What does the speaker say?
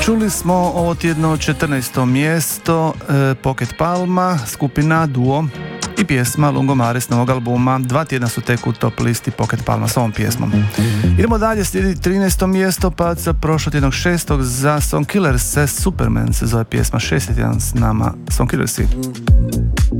Čuli smo ovo tjedno 14. mjesto Pocket Palma, skupina Duo i pjesma Lungomare s novog albuma. 2 tjedna su tek u top listi Pocket Palma s ovom pjesmom. Idemo dalje, slijedi 13. mjesto pad sa prošlotjednog 6. za Song Killers, Superman se zove pjesma. 6. tjedan s nama Song Killersi.